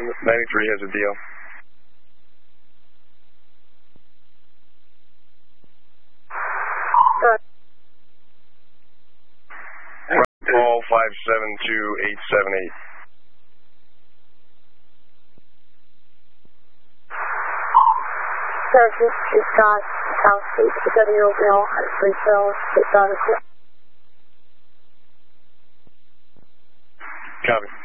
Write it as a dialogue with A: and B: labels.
A: 93 has a deal. Call 572-878.
B: Service is Scott, South Street, WOBL, at 3 cells, 6
A: Copy.